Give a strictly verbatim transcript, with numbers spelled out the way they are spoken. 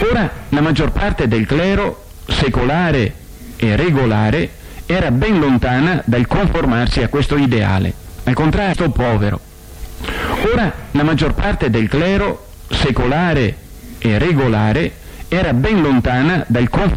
Ora, la maggior parte del clero, secolare e regolare, era ben lontana dal conformarsi a questo ideale, al contrario, povero. Ora, la maggior parte del clero, secolare e regolare, era ben lontana dal conformarsi